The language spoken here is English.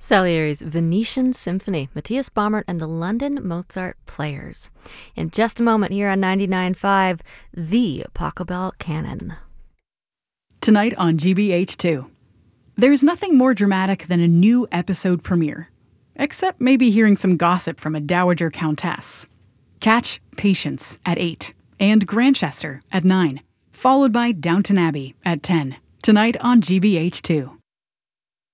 Salieri's Venetian Symphony, Matthias Baumert and the London Mozart Players. In just a moment here on 99.5, the Pachelbel Canon. Tonight on GBH2. There's nothing more dramatic than a new episode premiere, except maybe hearing some gossip from a dowager countess. Catch Patience at 8 and Grantchester at 9, followed by Downton Abbey at 10. Tonight on GBH2.